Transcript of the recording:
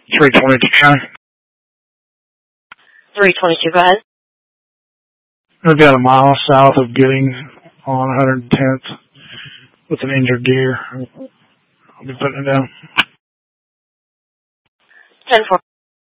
322. 322, go ahead. We're about a mile south of Gooding on 110th with an injured deer. I'll be putting it down. 10-4.